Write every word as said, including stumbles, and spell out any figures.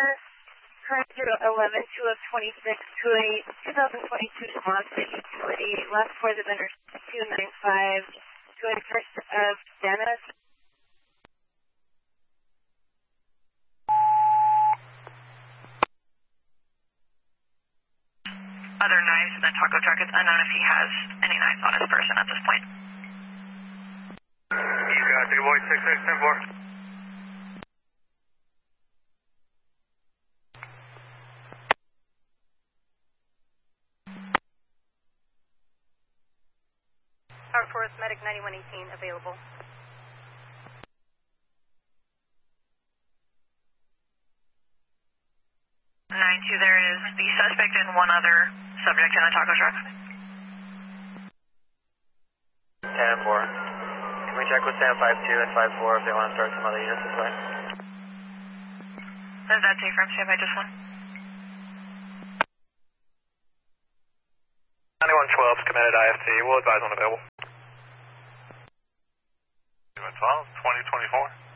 Dennis, current zero eleven two of twenty-six to a two thousand twenty-two Mazda utility, last for the vendor two nine five to a first of Dennis. Other knives in the taco truck. It's unknown if he has any knives on his person at this point. You got Big Boy six six ten four. Power Force Medic ninety-one eighteen available. nine two, there is the suspect and one other subject in the taco truck. ten four. Can we check with Sam five two and five four if they want to start some other units this way? Does that take from Standby just one? ninety-one twelve, committed I F T. We'll advise on available. ninety-one twelve, twenty twenty-four.